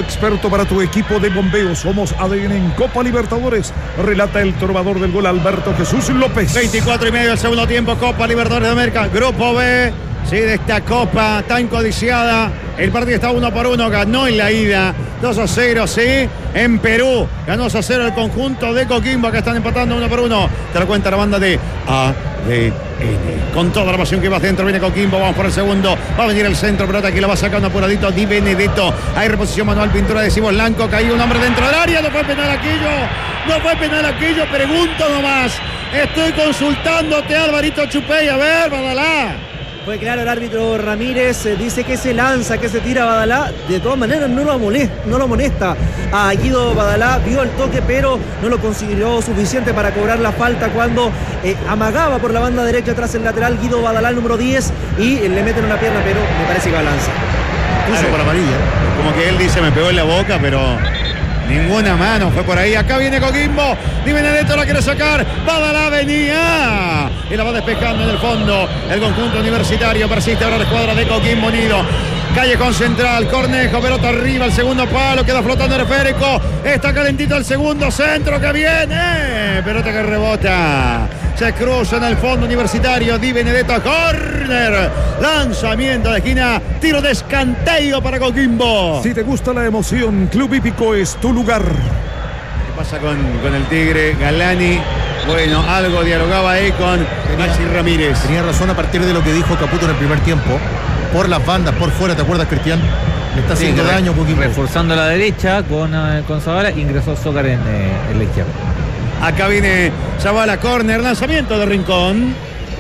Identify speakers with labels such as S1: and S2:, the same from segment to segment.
S1: experto para tu equipo de bombeo. Somos ADN en Copa Libertadores. Relata el trovador del gol, Alberto Jesús López.
S2: 24:30 del segundo tiempo, Copa Libertadores de América, Grupo B. Sí, de esta copa tan codiciada. El partido está 1-1, ganó en la ida 2-0, sí. En Perú ganó 2-0 el conjunto de Coquimbo, que están empatando 1-1. Te lo cuenta la banda de ADN. Con toda la pasión que va adentro, viene Coquimbo, vamos por el segundo. Va a venir el centro, pelota aquí la va sacando apuradito Di Benedetto. Hay reposición manual, pintura de Simón Blanco. Caído un hombre dentro del área, no fue penal Aquillo. No fue penal Aquillo, pregunto nomás. Estoy consultándote, Alvarito Chupey. A ver, Badalá.
S3: Fue claro el árbitro Ramírez, dice que se lanza, que se tira Badalá. De todas maneras no lo amonesta a Guido Badalá, vio el toque pero no lo consideró suficiente para cobrar la falta cuando amagaba por la banda derecha tras el lateral Guido Badalá, el número 10, y le meten una pierna, pero me parece que balanza.
S2: Incluso por amarilla. Como que él dice, me pegó en la boca, pero ninguna mano fue por ahí. Acá viene Coquimbo. Di Benedetto la quiere sacar. Badalá venía. Y la va despejando en el fondo. El conjunto universitario persiste ahora la escuadra de Coquimbo Unido. Callejón central, Cornejo, pelota arriba, el segundo palo, queda flotando el esférico. Está calentito el segundo centro que viene. Pelota que rebota. Se cruza en el fondo universitario. Di Benedetto, córner. Lanzamiento de esquina. Tiro de escanteo para Coquimbo.
S1: Si te gusta la emoción, Club Hípico es tu lugar.
S2: ¿Qué pasa con el Tigre? Galani. Bueno, algo dialogaba ahí con Maxi Ramírez.
S4: Tenía razón a partir de lo que dijo Caputo en el primer tiempo. Por las bandas, por fuera, ¿te acuerdas, Cristian? Le está haciendo daño Coquimbo.
S5: Reforzando la derecha con Zavala, ingresó Zócar en la izquierda.
S2: Acá viene Zavala, córner, lanzamiento de Rincón.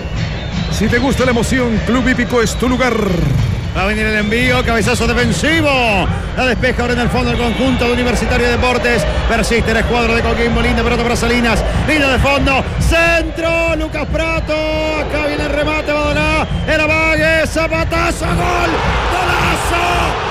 S1: Si te gusta la emoción, Club Hípico es tu lugar.
S2: Va a venir el envío, cabezazo defensivo. La despeja ahora en el fondo el conjunto de Universitario de Deportes. Persiste la escuadra de Coquimbo, linda pelota para Salinas. Línea de fondo, centro, Lucas Prato. Acá viene el remate, Badalá. El amague, zapatazo, gol. ¡Golazo!